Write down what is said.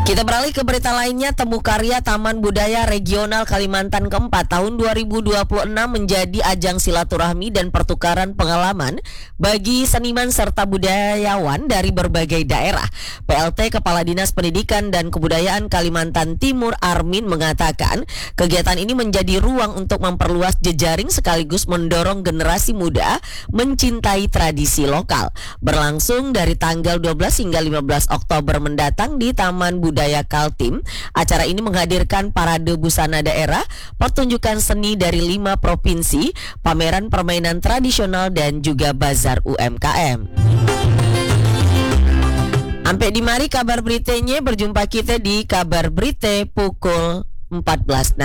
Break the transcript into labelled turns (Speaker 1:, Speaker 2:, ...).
Speaker 1: Kita beralih ke berita lainnya. Temu Karya Taman Budaya Regional Kalimantan Keempat tahun 2026 menjadi ajang silaturahmi dan pertukaran pengalaman bagi seniman serta budayawan dari berbagai daerah. PLT Kepala Dinas Pendidikan dan Kebudayaan Kalimantan Timur Armin mengatakan, kegiatan ini menjadi ruang untuk memperluas jejaring sekaligus mendorong generasi muda mencintai tradisi lokal. Berlangsung dari tanggal 12 hingga 15 Oktober mendatang di Taman Budaya Kaltim. Acara ini menghadirkan parade busana daerah, pertunjukan seni dari 5 provinsi, pameran permainan tradisional dan juga bazar UMKM. Sampai di mari kabar beritanya, berjumpa kita di kabar berita pukul 14.